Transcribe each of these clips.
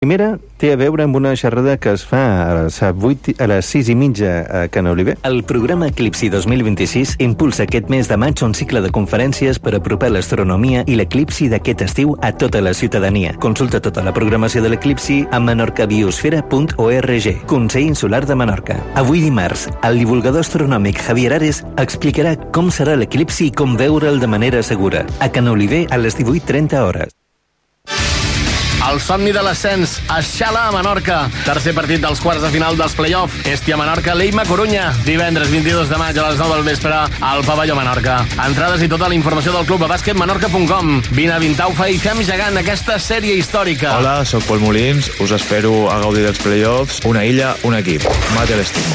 Primera té a veure amb una xerrada que es fa a les 6:30 a Can Oliver. El programa Eclipsi 2026 impulsa aquest mes de maig un cicle de conferències per apropar l'astronomia i l'eclipsi d'aquest estiu a tota la ciutadania. Consulta tota la programació de l'eclipsi a menorcabiosfera.org. Consell Insular de Menorca. Avui dimarts, el divulgador astronòmic Javier Ares explicarà com serà l'eclipsi i com veure'l de manera segura. A Can Oliver a les 18:30. El somni de l'ascens, Aixala a Menorca. Tercer partit dels quarts de final dels play-off. Estia Menorca, Leima Corunya. Divendres 22 de maig a les 9 del vespre al Pavelló Menorca. Entrades i tota la informació del club a basquetmenorca.com. Vine a Vintaufa i fem gegant aquesta sèrie històrica. Hola, soc Pol Molins. Us espero a gaudir dels play-offs. Una illa, un equip. Mate l'estigma.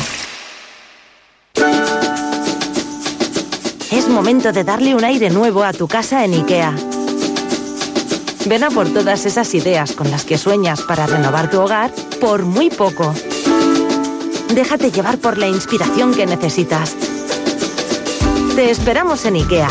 Es momento de darle un aire nuevo a tu casa en IKEA. Ven a por todas esas ideas con las que sueñas para renovar tu hogar por muy poco. Déjate llevar por la inspiración que necesitas. Te esperamos en IKEA.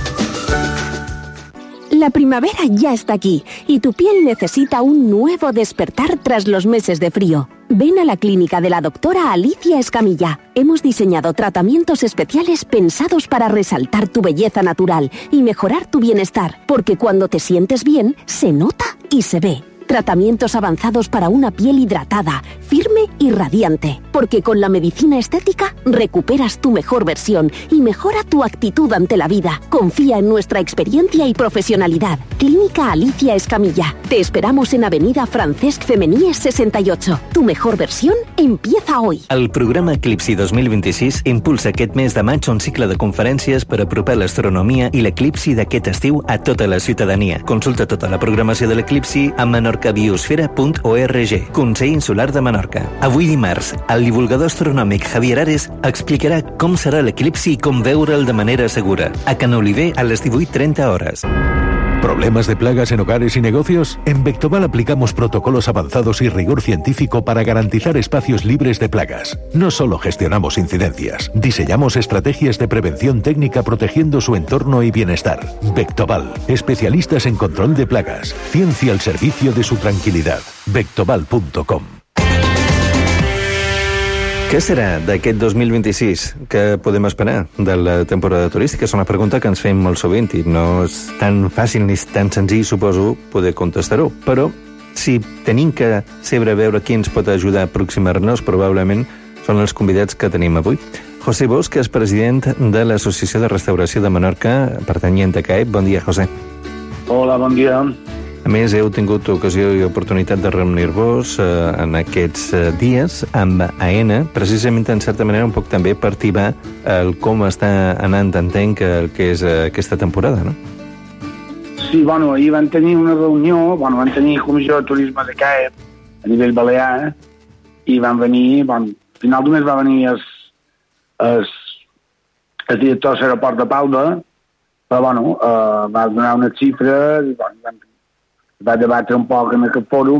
La primavera ya está aquí y tu piel necesita un nuevo despertar tras los meses de frío. Ven a la clínica de la doctora Alicia Escamilla. Hemos diseñado tratamientos especiales pensados para resaltar tu belleza natural y mejorar tu bienestar, porque cuando te sientes bien, se nota y se ve. Tratamientos avanzados para una piel hidratada, firme y radiante. Porque con la medicina estética recuperas tu mejor versión y mejora tu actitud ante la vida. Confía en nuestra experiencia y profesionalidad. Clínica Alicia Escamilla. Te esperamos en Avenida Francesc Femenies 68. Tu mejor versión empieza hoy. El programa Eclipsi 2026 impulsa aquest mes de maig un cicle de conferències per apropar l'astronomia i l'eclipsi d'aquest estiu a tota la ciutadania. Consulta tota la programació de l'eclipsi a menorcabiosfera.org. Consell Insular de Menorca. Avui dimarts, el divulgador astronòmic Javier Ares explicarà com serà l'eclipsi i com veure'l de manera segura. A Can Oliver a les 18:30. ¿Problemas de plagas en hogares y negocios? En Vectoval aplicamos protocolos avanzados y rigor científico para garantizar espacios libres de plagas. No solo gestionamos incidencias, diseñamos estrategias de prevención técnica protegiendo su entorno y bienestar. Vectoval, especialistas en control de plagas. Ciencia al servicio de su tranquilidad. Vectoval.com. Què serà d'aquest 2026? Què podem esperar de la temporada turística? És una pregunta que ens fem molt sovint i no és tan fàcil ni tan senzill, suposo, poder contestar-ho. Però si tenim que saber veure qui ens pot ajudar a aproximar-nos, probablement són els convidats que tenim avui. José Bosch, que és president de l'Associació de Restauració de Menorca, pertanyent a CAEP. Bon dia, José. Hola, bon dia. A més, heu tingut ocasió i oportunitat de reunir-vos en aquests dies amb AENA, precisament, en certa manera, un poc també per tibar el com està anant, entenc, el que és aquesta temporada, no? Sí, bueno, ahir van tenir una reunió, van tenir Comissió de Turisme de CAEP a nivell balear i van venir, al final només va venir el director de l'aeroport de Palma, però, va donar unes xifres i, va debatre un poc en aquest fòrum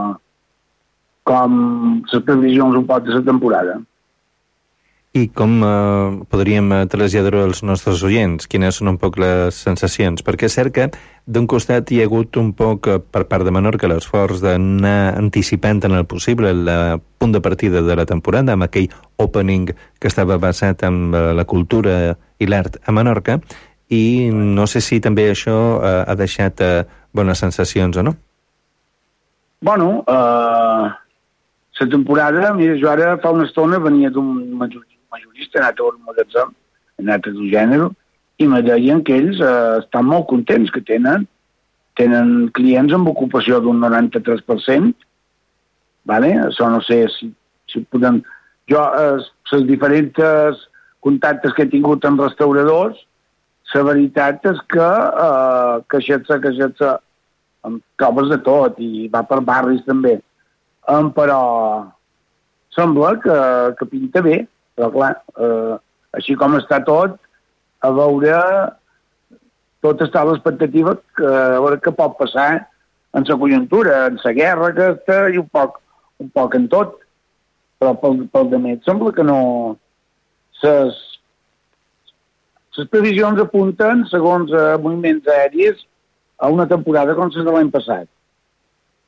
com les previsions un poc de la temporada. I com podríem traslladar-ho als nostres oients? Quines són un poc les sensacions? Perquè és cert que d'un costat hi ha hagut un poc per part de Menorca l'esforç d'anar anticipant en el possible el punt de partida de la temporada amb aquell opening que estava basat en la cultura i l'art a Menorca, i no sé si també això ha deixat bones sensacions o no? Bueno, la temporada, mira, jo ara fa una estona venia d'un majorista, he anat a un magatzem, he anat a un gènere, i me deien que ells estan molt contents, que tenen clients amb ocupació d'un 93%, vale? Això no sé si podem... Jo, els diferents contactes que he tingut amb restauradors, la veritat és que queixar-se amb trobes de tot i va per barris també. Però sembla que pinta bé, però clar, així com està tot, a veure, tot està a l'expectativa a veure què pot passar en la conjuntura, en la guerra aquesta i un poc en tot, però pel demés sembla que no... Les previsions apunten, segons moviments aèries, a una temporada com la de l'any passat.